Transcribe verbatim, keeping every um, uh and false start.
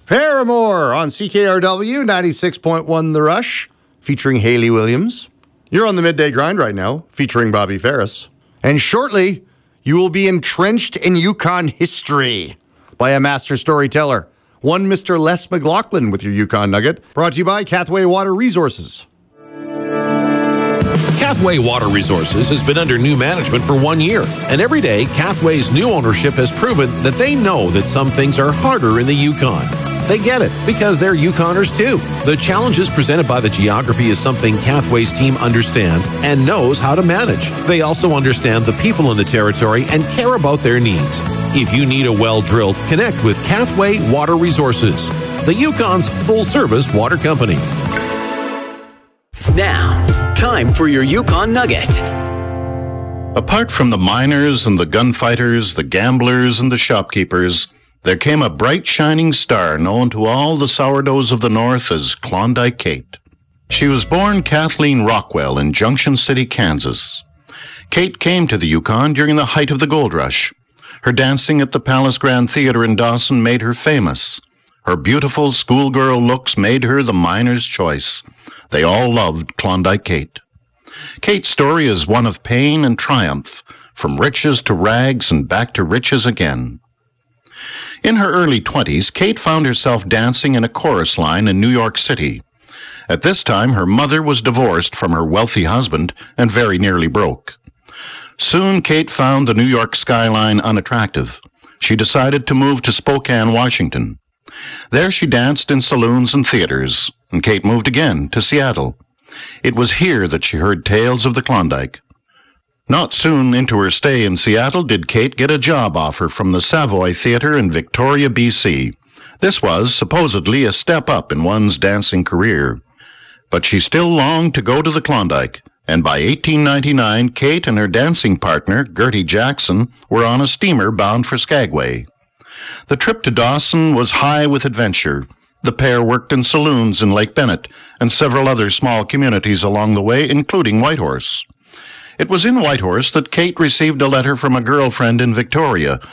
Paramore on C K R W ninety-six point one The Rush, featuring Hayley Williams. You're on the Midday Grind right now, featuring Bobby Ferris. And shortly, you will be entrenched in Yukon history by a master storyteller, one Mister Les McLaughlin with your Yukon Nugget, brought to you by Cathway Water Resources. Cathway Water Resources has been under new management for one year, and every day, Cathway's new ownership has proven that they know that some things are harder in the Yukon. They get it, because they're Yukoners too. The challenges presented by the geography is something Cathway's team understands and knows how to manage. They also understand the people in the territory and care about their needs. If you need a well drilled, connect with Cathway Water Resources, the Yukon's full-service water company. Now, time for your Yukon Nugget. Apart from the miners and the gunfighters, the gamblers and the shopkeepers, there came a bright shining star known to all the sourdoughs of the North as Klondike Kate. She was born Kathleen Rockwell in Junction City, Kansas. Kate came to the Yukon during the height of the gold rush. Her dancing at the Palace Grand Theater in Dawson made her famous. Her beautiful schoolgirl looks made her the miner's choice. They all loved Klondike Kate. Kate's story is one of pain and triumph, from riches to rags and back to riches again. In her early twenties, Kate found herself dancing in a chorus line in New York City. At this time, her mother was divorced from her wealthy husband and very nearly broke. Soon, Kate found the New York skyline unattractive. She decided to move to Spokane, Washington. There she danced in saloons and theaters, and Kate moved again to Seattle. It was here that she heard tales of the Klondike. Not soon into her stay in Seattle did Kate get a job offer from the Savoy Theatre in Victoria, B C. This was supposedly a step up in one's dancing career. But she still longed to go to the Klondike, and by eighteen ninety-nine, Kate and her dancing partner, Gertie Jackson, were on a steamer bound for Skagway. The trip to Dawson was high with adventure. The pair worked in saloons in Lake Bennett and several other small communities along the way, including Whitehorse. It was in Whitehorse that Kate received a letter from a girlfriend in Victoria